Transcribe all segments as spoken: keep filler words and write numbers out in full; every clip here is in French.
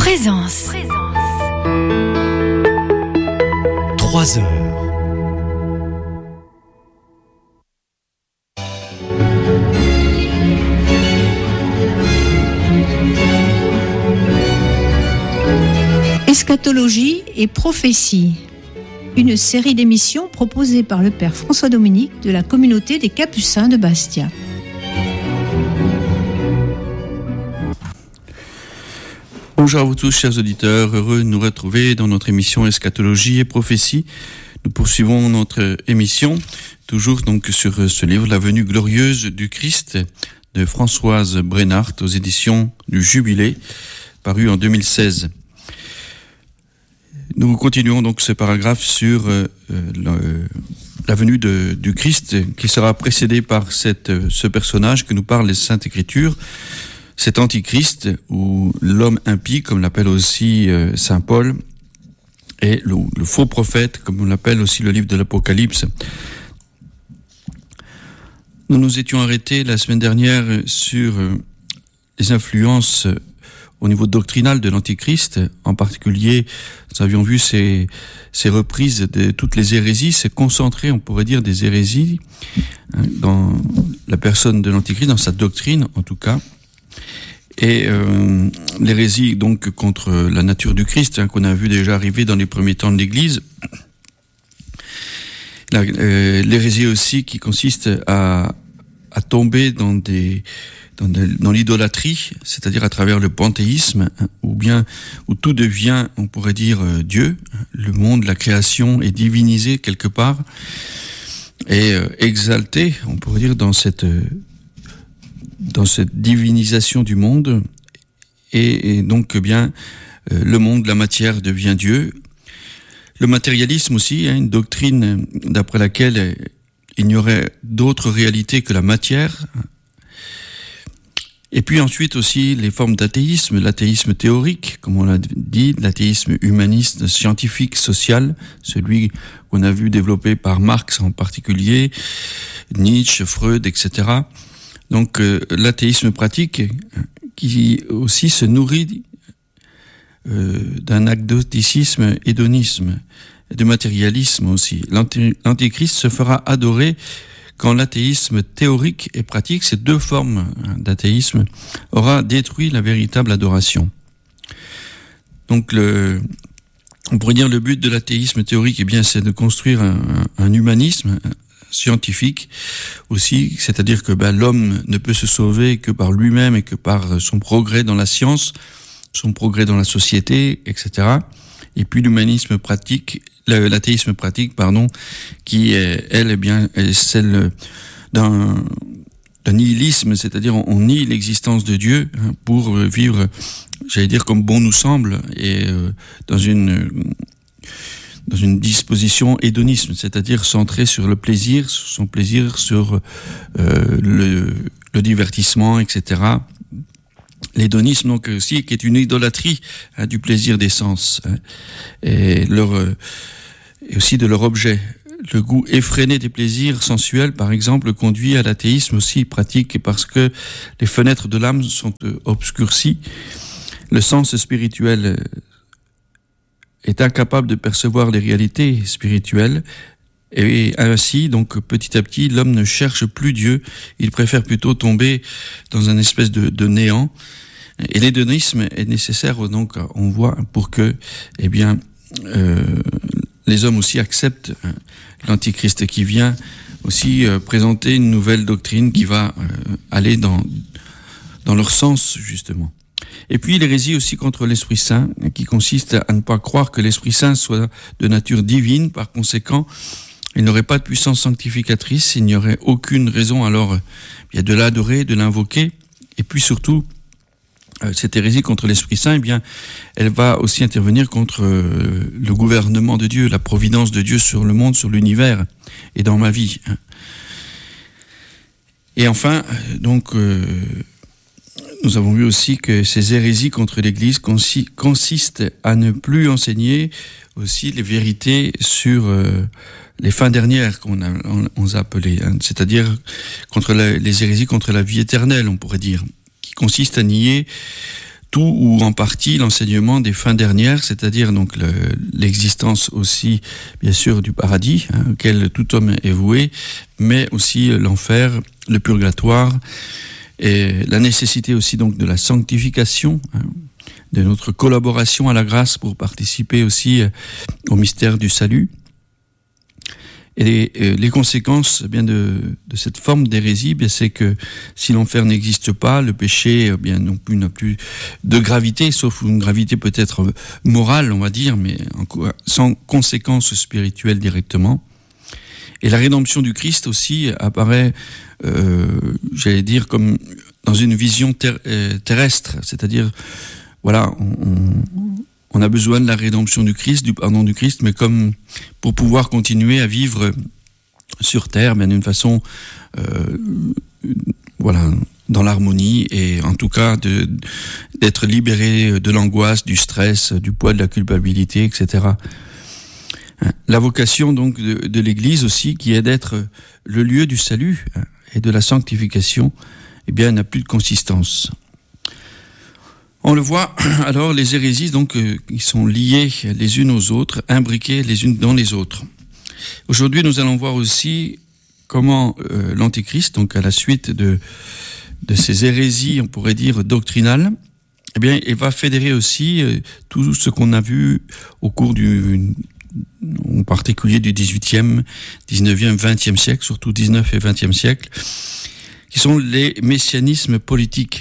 Présence. Trois heures. Eschatologie et prophétie. Une série d'émissions proposée par le père François Dominique de la communauté des Capucins de Bastia. Bonjour à vous tous, chers auditeurs, heureux de nous retrouver dans notre émission Eschatologie et prophétie. Nous poursuivons notre émission, toujours donc sur ce livre, La venue glorieuse du Christ, de Françoise Brennart, aux éditions du Jubilé, paru en deux mille seize. Nous continuons donc ce paragraphe sur euh, la, la venue de, du Christ, qui sera précédé par cette, ce personnage que nous parlent les Saintes Écritures, cet antichrist, ou l'homme impie, comme l'appelle aussi euh, saint Paul, et le, le faux prophète, comme on l'appelle aussi le livre de l'Apocalypse. Nous nous étions arrêtés la semaine dernière sur euh, les influences euh, au niveau doctrinal de l'antichrist. En particulier, nous avions vu ces, ces reprises de toutes les hérésies, c'est concentré, on pourrait dire, des hérésies hein, dans la personne de l'antichrist, dans sa doctrine en tout cas. Et euh, l'hérésie donc contre la nature du Christ, hein, qu'on a vu déjà arriver dans les premiers temps de l'Église. La, euh, l'hérésie aussi qui consiste à, à tomber dans des dans, de, dans l'idolâtrie, c'est-à-dire à travers le panthéisme, hein, ou bien où tout devient, on pourrait dire, euh, Dieu. Le monde, la création est divinisé quelque part et euh, exalté, on pourrait dire, dans cette euh, dans cette divinisation du monde, et, et donc eh bien euh, le monde, la matière devient Dieu. Le matérialisme aussi, hein, une doctrine d'après laquelle il n'y aurait d'autre réalité que la matière. Et puis ensuite aussi les formes d'athéisme, l'athéisme théorique, comme on l'a dit, l'athéisme humaniste, scientifique, social, celui qu'on a vu développé par Marx en particulier, Nietzsche, Freud, et cetera. Donc euh, l'athéisme pratique qui aussi se nourrit euh, d'un agnosticisme, hédonisme, de matérialisme aussi. L'anti- l'antichrist se fera adorer quand l'athéisme théorique et pratique, ces deux formes d'athéisme, aura détruit la véritable adoration. Donc le, on pourrait dire le but de l'athéisme théorique, eh bien, c'est de construire un, un humanisme scientifique aussi, c'est-à-dire que ben, l'homme ne peut se sauver que par lui-même et que par son progrès dans la science, son progrès dans la société, et cetera. Et puis l'humanisme pratique, l'athéisme pratique, pardon, qui est, elle, eh bien, est celle d'un, d'un nihilisme, c'est-à-dire on, on nie l'existence de Dieu hein, pour vivre, j'allais dire, comme bon nous semble, et euh, dans une dans une disposition hédonisme, c'est-à-dire centrée sur le plaisir, sur son plaisir, sur euh, le, le divertissement, et cetera. L'hédonisme, donc, aussi, qui est une idolâtrie hein, du plaisir des sens, hein, et, leur, euh, et aussi de leur objet. Le goût effréné des plaisirs sensuels, par exemple, conduit à l'athéisme aussi pratique, parce que les fenêtres de l'âme sont euh, obscurcies. Le sens spirituel euh, est incapable de percevoir les réalités spirituelles, et ainsi, donc, petit à petit, l'homme ne cherche plus Dieu, il préfère plutôt tomber dans un espèce de, de néant, et l'hédonisme est nécessaire, donc, on voit, pour que, eh bien, euh, les hommes aussi acceptent euh, l'antichrist qui vient aussi euh, présenter une nouvelle doctrine qui va euh, aller dans, dans leur sens, justement. Et puis l'hérésie aussi contre l'Esprit Saint, qui consiste à ne pas croire que l'Esprit Saint soit de nature divine. Par conséquent, il n'aurait pas de puissance sanctificatrice, il n'y aurait aucune raison alors bien, de l'adorer, de l'invoquer. Et puis surtout, cette hérésie contre l'Esprit Saint, eh bien, elle va aussi intervenir contre le gouvernement de Dieu, la providence de Dieu sur le monde, sur l'univers et dans ma vie. Et enfin, donc... Euh, Nous avons vu aussi que ces hérésies contre l'Église consi- consistent à ne plus enseigner aussi les vérités sur euh, les fins dernières qu'on a, on, on a appelées, hein, c'est-à-dire contre la, les hérésies contre la vie éternelle, on pourrait dire, qui consistent à nier tout ou en partie l'enseignement des fins dernières, c'est-à-dire donc le, l'existence aussi, bien sûr, du paradis, hein, auquel tout homme est voué, mais aussi l'enfer, le purgatoire, et la nécessité aussi donc de la sanctification, hein, de notre collaboration à la grâce pour participer aussi au mystère du salut. Et les, les conséquences bien de, de cette forme d'hérésie, bien c'est que si l'enfer n'existe pas, le péché bien non plus n'a plus de gravité, sauf une gravité peut-être morale, on va dire, mais sans conséquences spirituelles directement. Et la rédemption du Christ aussi apparaît, euh, j'allais dire, comme dans une vision ter- euh, terrestre, c'est-à-dire, voilà, on, on On a besoin de la rédemption du Christ, du pardon du Christ, mais comme pour pouvoir continuer à vivre sur terre, bien d'une façon, euh, voilà, dans l'harmonie et en tout cas de, d'être libéré de l'angoisse, du stress, du poids de la culpabilité, et cetera. La vocation donc de, de l'Église aussi, qui est d'être le lieu du salut et de la sanctification, eh bien, n'a plus de consistance. On le voit, alors les hérésies donc euh, qui sont liées les unes aux autres, imbriquées les unes dans les autres. Aujourd'hui, nous allons voir aussi comment euh, l'Antéchrist, donc à la suite de de ces hérésies, on pourrait dire doctrinales, eh bien, il va fédérer aussi euh, tout ce qu'on a vu au cours du, en particulier du dix-huitième, dix-neuvième, vingtième siècle, surtout dix-neuvième et vingtième siècle, qui sont les messianismes politiques.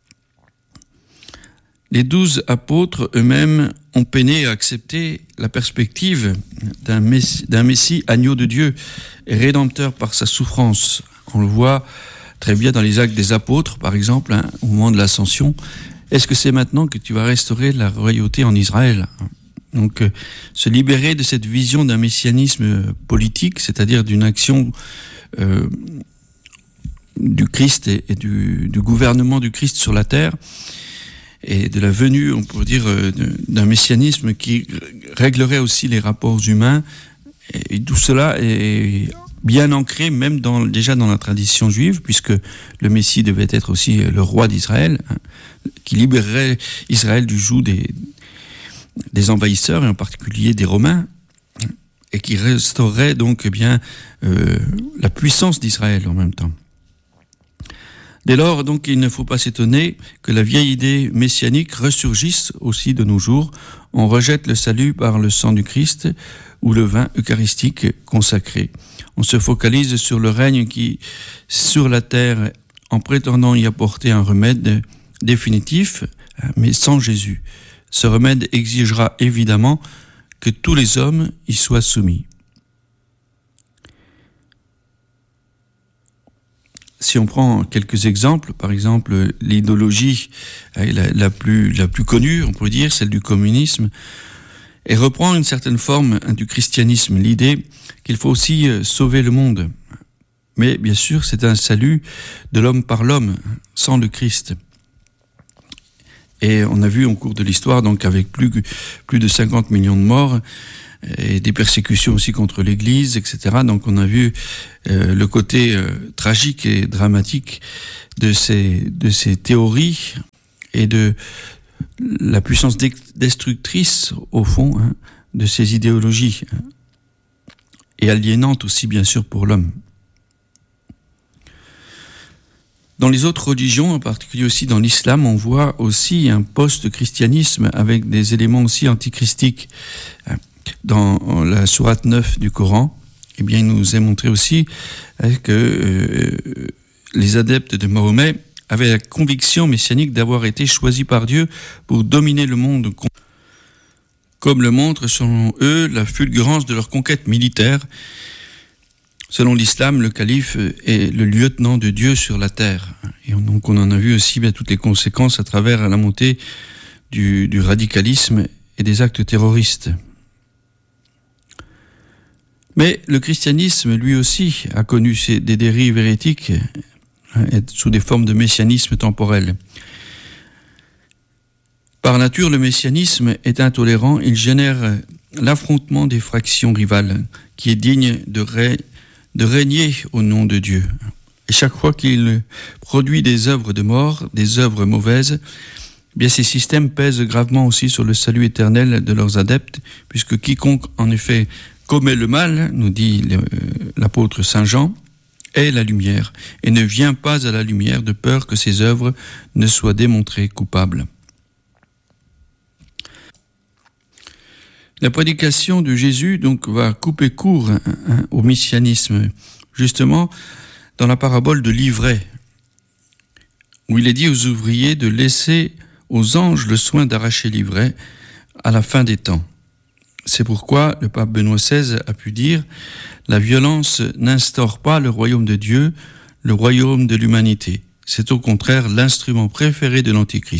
Les douze apôtres eux-mêmes ont peiné à accepter la perspective d'un messie, d'un messie agneau de Dieu et rédempteur par sa souffrance. On le voit très bien dans les actes des apôtres, par exemple, hein, au moment de l'ascension. Est-ce que c'est maintenant que tu vas restaurer la royauté en Israël ? Donc, euh, se libérer de cette vision d'un messianisme politique, c'est-à-dire d'une action euh, du Christ et, et du, du gouvernement du Christ sur la terre, et de la venue, on pourrait dire, d'un messianisme qui réglerait aussi les rapports humains. Et tout cela est bien ancré, même dans, déjà dans la tradition juive, puisque le Messie devait être aussi le roi d'Israël, hein, qui libérerait Israël du joug des, des envahisseurs, et en particulier des Romains, et qui restaurerait donc eh bien euh, la puissance d'Israël en même temps. Dès lors, donc, il ne faut pas s'étonner que la vieille idée messianique ressurgisse aussi de nos jours. On rejette le salut par le sang du Christ ou le vin eucharistique consacré. On se focalise sur le règne qui, sur la terre, en prétendant y apporter un remède définitif, mais sans Jésus. Ce remède exigera évidemment que tous les hommes y soient soumis. Si on prend quelques exemples, par exemple l'idéologie la, la, plus, la plus connue, on pourrait dire, celle du communisme, et reprend une certaine forme hein, du christianisme, l'idée qu'il faut aussi euh, sauver le monde. Mais bien sûr, c'est un salut de l'homme par l'homme, sans le Christ. Et on a vu au cours de l'histoire, donc avec plus, plus de cinquante millions de morts, et des persécutions aussi contre l'Église, et cetera. Donc on a vu euh, le côté euh, tragique et dramatique de ces, de ces théories et de la puissance destructrice, au fond, hein, de ces idéologies, hein, et aliénantes aussi, bien sûr, pour l'homme. Dans les autres religions, en particulier aussi dans l'islam, on voit aussi un post-christianisme avec des éléments aussi antichristiques. Dans la sourate neuf du Coran, eh bien, il nous est montré aussi que euh, les adeptes de Mahomet avaient la conviction messianique d'avoir été choisis par Dieu pour dominer le monde, comme le montre selon eux la fulgurance de leur conquête militaire. Selon l'islam, le calife est le lieutenant de Dieu sur la terre. Et donc on en a vu aussi bien toutes les conséquences à travers la montée du, du radicalisme et des actes terroristes. Mais le christianisme, lui aussi, a connu des dérives hérétiques hein, sous des formes de messianisme temporel. Par nature, le messianisme est intolérant. Il génère l'affrontement des fractions rivales, qui est digne de, ré, de régner au nom de Dieu. Et chaque fois qu'il produit des œuvres de mort, des œuvres mauvaises, Eh bien, ces systèmes pèsent gravement aussi sur le salut éternel de leurs adeptes, puisque quiconque, en effet, commet le mal, nous dit l'apôtre Saint Jean, est la lumière, et ne vient pas à la lumière de peur que ses œuvres ne soient démontrées coupables. La prédication de Jésus donc va couper court hein, hein, au messianisme, justement dans la parabole de l'ivraie, où il est dit aux ouvriers de laisser aux anges le soin d'arracher l'ivraie à la fin des temps. C'est pourquoi le pape Benoît seize a pu dire « La violence n'instaure pas le royaume de Dieu, le royaume de l'humanité. C'est au contraire l'instrument préféré de l'Antichrist. »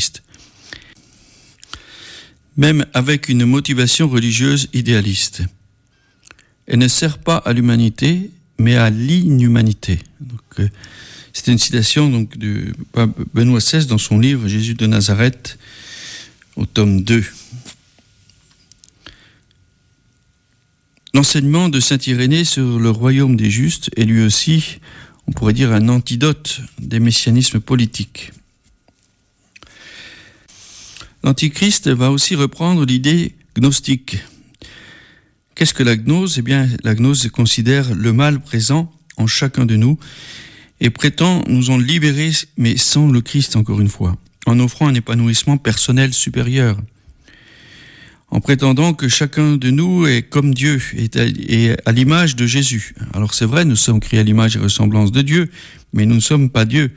Même avec une motivation religieuse idéaliste. Elle ne sert pas à l'humanité, mais à l'inhumanité. Donc, euh, c'est une citation donc, de pape Benoît seize dans son livre « Jésus de Nazareth » au tome deux. L'enseignement de saint Irénée sur le royaume des justes est lui aussi, on pourrait dire, un antidote des messianismes politiques. L'Antichrist va aussi reprendre l'idée gnostique. Qu'est-ce que la gnose ? Eh bien, la gnose considère le mal présent en chacun de nous et prétend nous en libérer, mais sans le Christ, encore une fois, en offrant un épanouissement personnel supérieur, en prétendant que chacun de nous est comme Dieu, est à, est à l'image de Jésus. Alors c'est vrai, nous sommes créés à l'image et ressemblance de Dieu, mais nous ne sommes pas Dieu.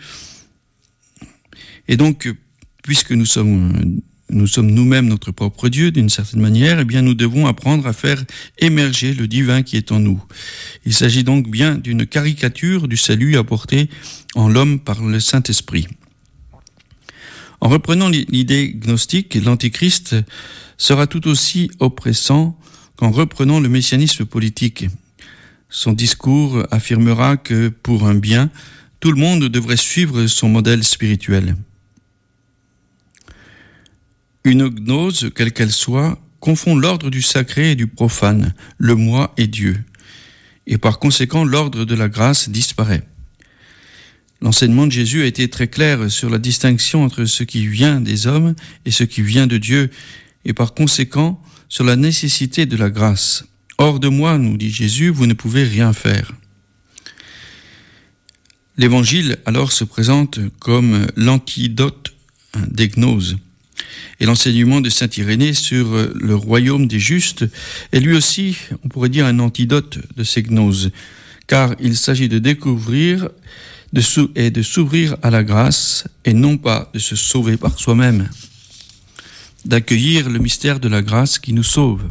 Et donc, puisque nous sommes... Nous sommes nous-mêmes notre propre Dieu, d'une certaine manière, eh bien nous devons apprendre à faire émerger le divin qui est en nous. Il s'agit donc bien d'une caricature du salut apporté en l'homme par le Saint-Esprit. En reprenant l'idée gnostique, l'Antichrist sera tout aussi oppressant qu'en reprenant le messianisme politique. Son discours affirmera que, pour un bien, tout le monde devrait suivre son modèle spirituel. Une gnose, quelle qu'elle soit, confond l'ordre du sacré et du profane, le moi et Dieu. Et par conséquent, l'ordre de la grâce disparaît. L'enseignement de Jésus a été très clair sur la distinction entre ce qui vient des hommes et ce qui vient de Dieu, et par conséquent, sur la nécessité de la grâce. Hors de moi, nous dit Jésus, vous ne pouvez rien faire. L'Évangile, alors, se présente comme l'antidote des gnoses. Et l'enseignement de saint Irénée sur le royaume des justes est lui aussi, on pourrait dire, un antidote de ces gnoses, car il s'agit de découvrir de sou- et de s'ouvrir à la grâce et non pas de se sauver par soi-même, d'accueillir le mystère de la grâce qui nous sauve.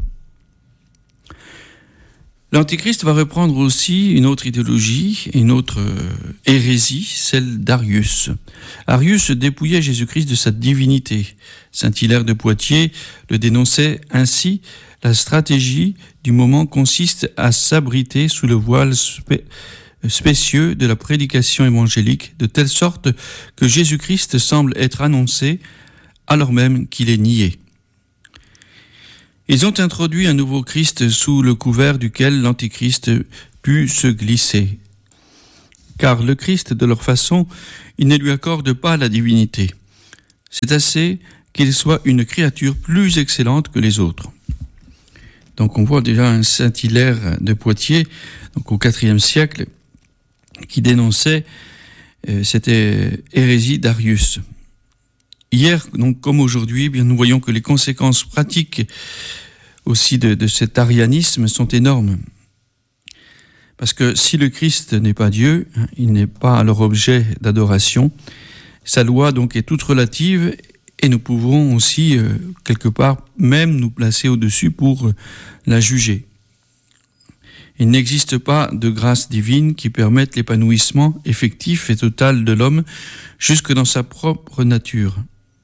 L'Antichrist va reprendre aussi une autre idéologie, une autre hérésie, celle d'Arius. Arius dépouillait Jésus-Christ de sa divinité. Saint Hilaire de Poitiers le dénonçait ainsi. La stratégie du moment consiste à s'abriter sous le voile spé- spécieux de la prédication évangélique, de telle sorte que Jésus-Christ semble être annoncé alors même qu'il est nié. Ils ont introduit un nouveau Christ sous le couvert duquel l'Antichrist put se glisser. Car le Christ, de leur façon, ils ne lui accordent pas la divinité. C'est assez qu'il soit une créature plus excellente que les autres. Donc on voit déjà un saint Hilaire de Poitiers, donc au quatrième siècle, qui dénonçait euh, cette hérésie d'Arius. Hier, donc comme aujourd'hui, eh bien, nous voyons que les conséquences pratiques aussi de, de cet arianisme sont énormes. Parce que si le Christ n'est pas Dieu, il n'est pas alors objet d'adoration. Sa loi donc est toute relative et nous pouvons aussi, euh, quelque part, même nous placer au-dessus pour euh, la juger. Il n'existe pas de grâce divine qui permette l'épanouissement effectif et total de l'homme jusque dans sa propre nature.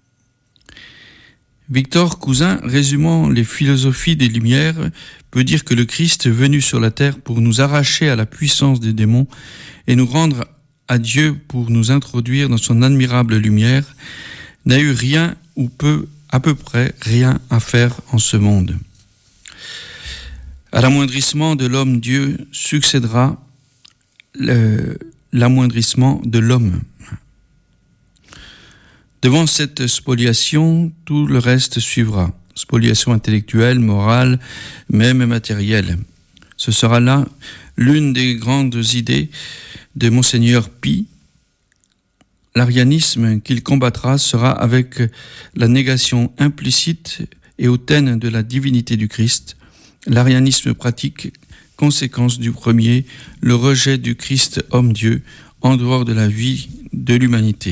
Victor Cousin, résumant les philosophies des Lumières, peut dire que le Christ, venu sur la terre pour nous arracher à la puissance des démons et nous rendre à Dieu pour nous introduire dans son admirable lumière, n'a eu rien ou peu, à peu près rien à faire en ce monde. À l'amoindrissement de l'homme-Dieu succédera le, l'amoindrissement de l'homme. Devant cette spoliation, tout le reste suivra. Spoliation intellectuelle, morale, même matérielle. Ce sera là l'une des grandes idées de Monseigneur Pie. L'arianisme qu'il combattra sera avec la négation implicite et hautaine de la divinité du Christ. L'arianisme pratique, conséquence du premier, le rejet du Christ homme-Dieu en dehors de la vie de l'humanité.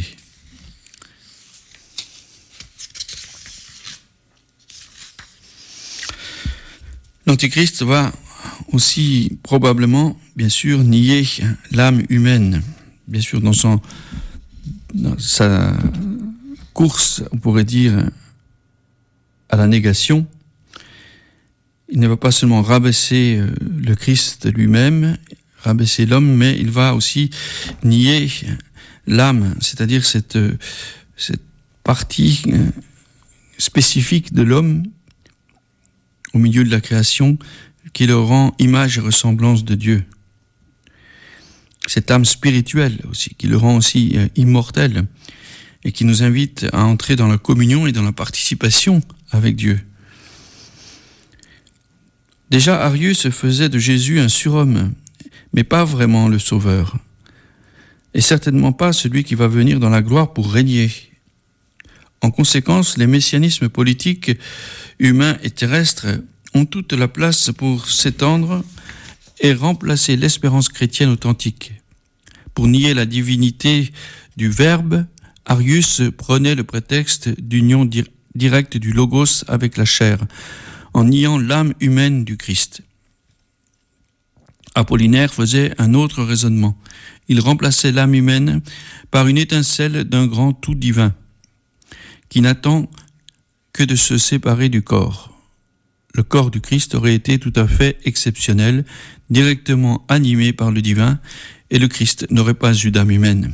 L'Antichrist va aussi probablement, bien sûr, nier l'âme humaine. Bien sûr, dans, son, dans sa course, on pourrait dire, à la négation, il ne va pas seulement rabaisser le Christ lui-même, rabaisser l'homme, mais il va aussi nier l'âme, c'est-à-dire cette, cette partie spécifique de l'homme au milieu de la création qui le rend image et ressemblance de Dieu. Cette âme spirituelle aussi, qui le rend aussi immortel et qui nous invite à entrer dans la communion et dans la participation avec Dieu. Déjà, Arius faisait de Jésus un surhomme, mais pas vraiment le sauveur, et certainement pas celui qui va venir dans la gloire pour régner. En conséquence, les messianismes politiques, humains et terrestres ont toute la place pour s'étendre et remplacer l'espérance chrétienne authentique. Pour nier la divinité du Verbe, Arius prenait le prétexte d'union di- directe du Logos avec la chair, en niant l'âme humaine du Christ. Apollinaire faisait un autre raisonnement. Il remplaçait l'âme humaine par une étincelle d'un grand tout divin, qui n'attend que de se séparer du corps. Le corps du Christ aurait été tout à fait exceptionnel, directement animé par le divin, et le Christ n'aurait pas eu d'âme humaine.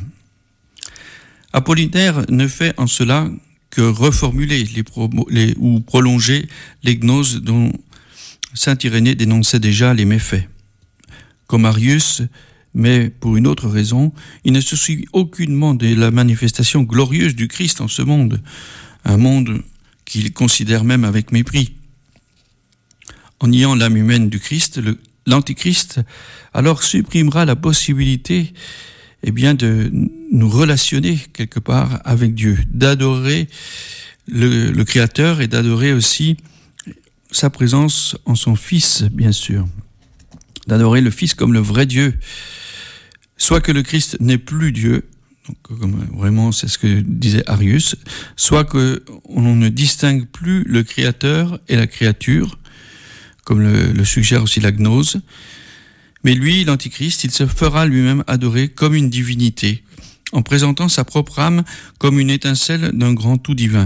Apollinaire ne fait en cela que reformuler les pro- les, ou prolonger les gnoses dont saint Irénée dénonçait déjà les méfaits. Comme Arius, mais pour une autre raison, il ne se soucie aucunement de la manifestation glorieuse du Christ en ce monde, un monde qu'il considère même avec mépris. En niant l'âme humaine du Christ, le, l'Antichrist alors supprimera la possibilité eh bien, de nous relationner quelque part avec Dieu, d'adorer le, le Créateur et d'adorer aussi sa présence en son Fils, bien sûr. D'adorer le Fils comme le vrai Dieu. Soit que le Christ n'est plus Dieu, donc comme vraiment c'est ce que disait Arius, soit qu'on ne distingue plus le Créateur et la créature, comme le, le suggère aussi la gnose. Mais lui, l'Antichrist, il se fera lui-même adorer comme une divinité, en présentant sa propre âme comme une étincelle d'un grand tout divin.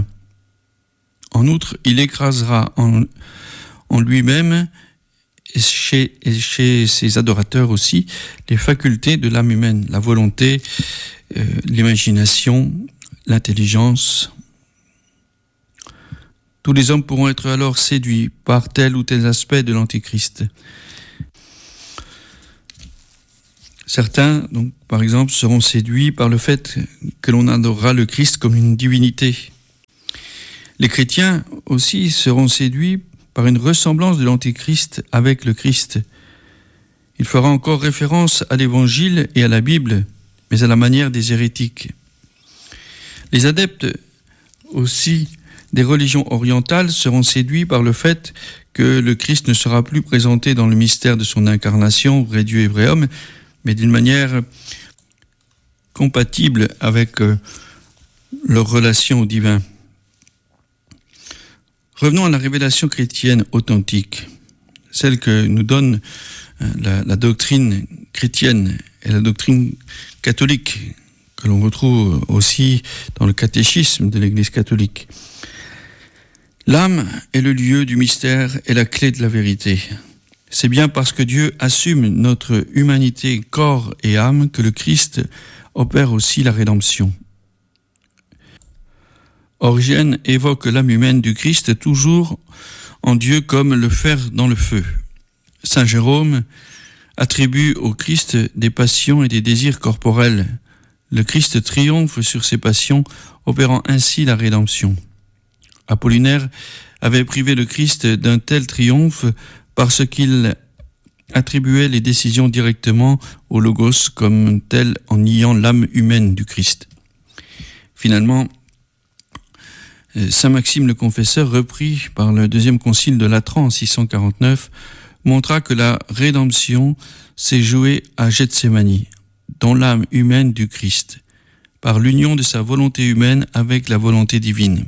En outre, il écrasera en, en lui-même, et chez, et chez ses adorateurs aussi, les facultés de l'âme humaine, la volonté, euh, l'imagination, l'intelligence. Tous les hommes pourront être alors séduits par tel ou tel aspect de l'Antichrist. Certains, donc, par exemple, seront séduits par le fait que l'on adorera le Christ comme une divinité. Les chrétiens aussi seront séduits par une ressemblance de l'Antichrist avec le Christ. Il fera encore référence à l'Évangile et à la Bible, mais à la manière des hérétiques. Les adeptes aussi des religions orientales seront séduits par le fait que le Christ ne sera plus présenté dans le mystère de son incarnation, vrai Dieu et vrai homme, mais d'une manière compatible avec euh, leur relation au divin. Revenons à la révélation chrétienne authentique, celle que nous donne euh, la, la doctrine chrétienne et la doctrine catholique, que l'on retrouve aussi dans le catéchisme de l'Église catholique. L'âme est le lieu du mystère et la clé de la vérité. C'est bien parce que Dieu assume notre humanité, corps et âme, que le Christ opère aussi la rédemption. Origène évoque l'âme humaine du Christ toujours en Dieu comme le fer dans le feu. Saint Jérôme attribue au Christ des passions et des désirs corporels, Le Christ triomphe sur ses passions, opérant ainsi la rédemption. Apollinaire avait privé le Christ d'un tel triomphe parce qu'il attribuait les décisions directement au Logos comme tel en niant l'âme humaine du Christ. Finalement, Saint Maxime le Confesseur, repris par le deuxième concile de Latran en six cent quarante-neuf, montra que la rédemption s'est jouée à Gethsémani, dans l'âme humaine du Christ, par l'union de sa volonté humaine avec la volonté divine.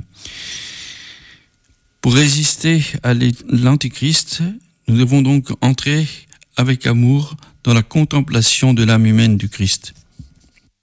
Pour résister à l'Antichrist, nous devons donc entrer avec amour dans la contemplation de l'âme humaine du Christ.